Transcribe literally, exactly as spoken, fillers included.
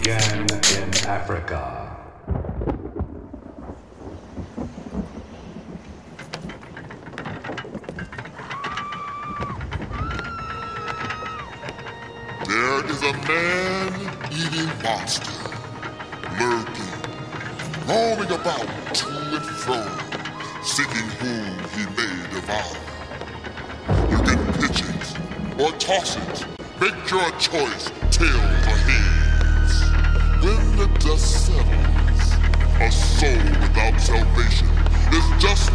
Again in Africa. There is a man-eating monster lurking, roaming about to and fro, seeking whom he may devour. You can pitch it or toss it, make your choice, tails or heads. When the dust settles, a soul without salvation is just